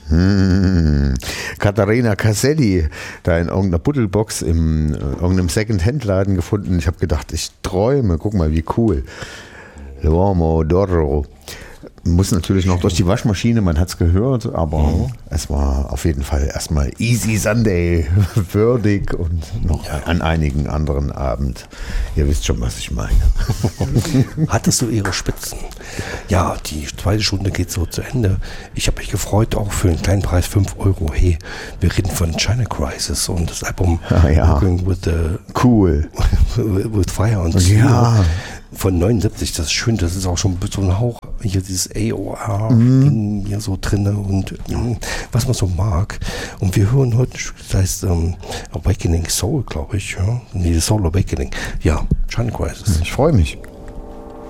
Katharina Caselli, da in irgendeiner Buddelbox in irgendeinem Second-Hand-Laden gefunden. Ich habe gedacht, ich träume, guck mal, wie cool. L'uomo d'oro. Muss natürlich noch durch die Waschmaschine, man hat es gehört, aber es war auf jeden Fall erstmal Easy Sunday würdig und noch an einigen anderen Abend. Ihr wisst schon, was ich meine. Hattest du ihre Spitzen? Ja, die zweite Stunde geht so zu Ende. Ich habe mich gefreut, auch für einen kleinen Preis, 5 Euro. Hey, wir reden von China Crisis und das Album Working with the Cool. with Fire und Steel. Ja. Von 79, das ist schön, das ist auch schon so ein Hauch, hier dieses AOR-Ding hier so drin und was man so mag. Und wir hören heute, das heißt Awakening Soul, glaube ich. Ja? Nee, Soul Awakening. Ja, China Crisis. Ich freue mich.